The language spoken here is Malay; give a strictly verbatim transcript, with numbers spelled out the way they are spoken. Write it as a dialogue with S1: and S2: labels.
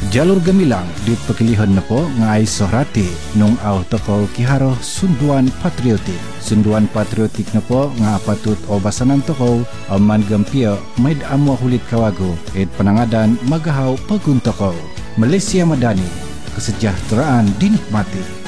S1: jalur gemilang di pekilihan nepo ngai sohrati nung au toko kiharo sunduan patriotik. Sunduan patriotik nepo nga patut obasanan toko aman gempia maid amwa hulit kawago et penangadan magahaw pagun toko. Malaysia Madani, kesejahteraan dinikmati.